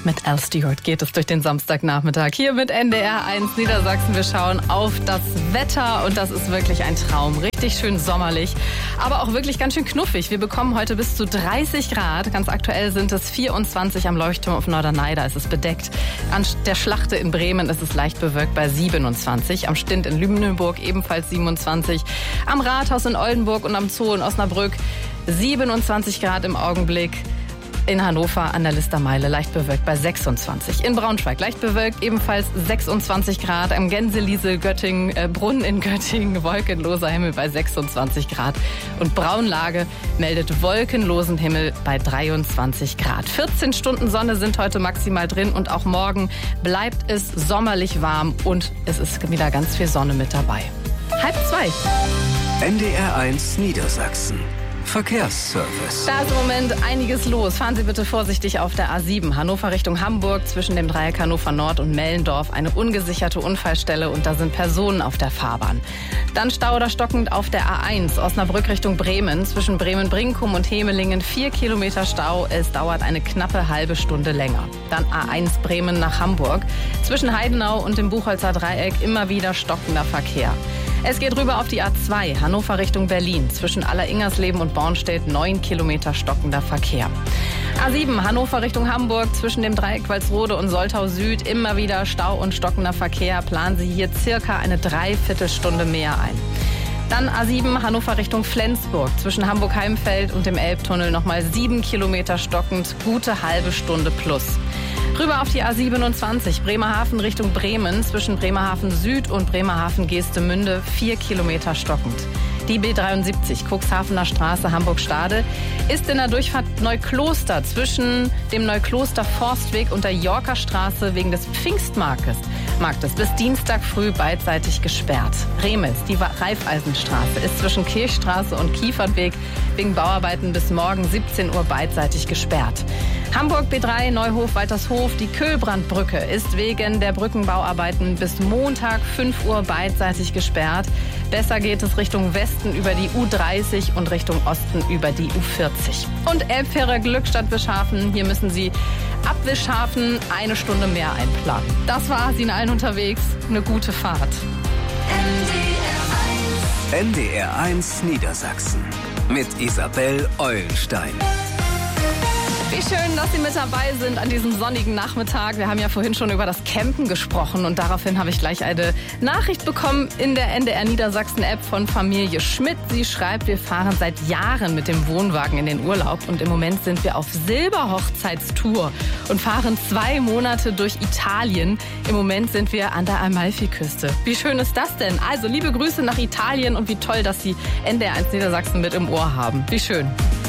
Mit Al Stewart geht es durch den Samstagnachmittag hier mit NDR 1 Niedersachsen. Wir schauen auf das Wetter und das ist wirklich ein Traum. Richtig schön sommerlich, aber auch wirklich ganz schön knuffig. Wir bekommen heute bis zu 30 Grad. Ganz aktuell sind es 24 am Leuchtturm auf Norderney, da ist es bedeckt. An der Schlachte in Bremen ist es leicht bewölkt bei 27. Am Stint in Lüneburg ebenfalls 27. Am Rathaus in Oldenburg und am Zoo in Osnabrück 27 Grad im Augenblick. In Hannover an der Listermeile leicht bewölkt bei 26. In Braunschweig leicht bewölkt ebenfalls 26 Grad. Am Gänseliesel Brunnen in Göttingen wolkenloser Himmel bei 26 Grad. Und Braunlage meldet wolkenlosen Himmel bei 23 Grad. 14 Stunden Sonne sind heute maximal drin und auch morgen bleibt es sommerlich warm und es ist wieder ganz viel Sonne mit dabei. 1:30. NDR 1 Niedersachsen. Verkehrsservice. Da ist im Moment einiges los. Fahren Sie bitte vorsichtig auf der A7. Hannover Richtung Hamburg zwischen dem Dreieck Hannover Nord und Mellendorf. Eine ungesicherte Unfallstelle und da sind Personen auf der Fahrbahn. Dann Stau oder stockend auf der A1 Osnabrück Richtung Bremen. Zwischen Bremen-Brinkum und Hemelingen 4 Kilometer Stau. Es dauert eine knappe halbe Stunde länger. Dann A1 Bremen nach Hamburg. Zwischen Heidenau und dem Buchholzer Dreieck immer wieder stockender Verkehr. Es geht rüber auf die A2, Hannover Richtung Berlin. Zwischen Alleringersleben und Bornstedt 9 Kilometer stockender Verkehr. A7, Hannover Richtung Hamburg. Zwischen dem Dreieck Walsrode und Soltau Süd immer wieder Stau und stockender Verkehr. Planen Sie hier circa eine Dreiviertelstunde mehr ein. Dann A7, Hannover Richtung Flensburg. Zwischen Hamburg-Heimfeld und dem Elbtunnel nochmal 7 Kilometer stockend. Gute halbe Stunde plus. Rüber auf die A27, Bremerhaven Richtung Bremen, zwischen Bremerhaven Süd und Bremerhaven Geestemünde 4 Kilometer stockend. Die B73, Cuxhavener Straße, Hamburg-Stade, ist in der Durchfahrt Neukloster zwischen dem Neukloster Forstweg und der Yorker Straße wegen des Pfingstmarktes bis Dienstag früh beidseitig gesperrt. Remitz, die Raiffeisenstraße, ist zwischen Kirchstraße und Kiefernweg wegen Bauarbeiten bis morgen 17 Uhr beidseitig gesperrt. Hamburg B3, Neuhof-Waltershof, die Köhlbrandbrücke ist wegen der Brückenbauarbeiten bis Montag 5 Uhr beidseitig gesperrt. Besser geht es Richtung Westen über die U30 und Richtung Osten über die U40. Und Elbfähre Glückstadt Wischhafen, hier müssen Sie ab Wischhafen eine Stunde mehr einplanen. Das war's, Ihnen allen unterwegs. Eine gute Fahrt. NDR 1 Niedersachsen mit Isabel Eulenstein. Wie schön, dass Sie mit dabei sind an diesem sonnigen Nachmittag. Wir haben ja vorhin schon über das Campen gesprochen und daraufhin habe ich gleich eine Nachricht bekommen in der NDR Niedersachsen App von Familie Schmidt. Sie schreibt, wir fahren seit Jahren mit dem Wohnwagen in den Urlaub und im Moment sind wir auf Silberhochzeitstour und fahren 2 Monate durch Italien. Im Moment sind wir an der Amalfiküste. Wie schön ist das denn? Also liebe Grüße nach Italien und wie toll, dass Sie NDR 1 Niedersachsen mit im Ohr haben. Wie schön.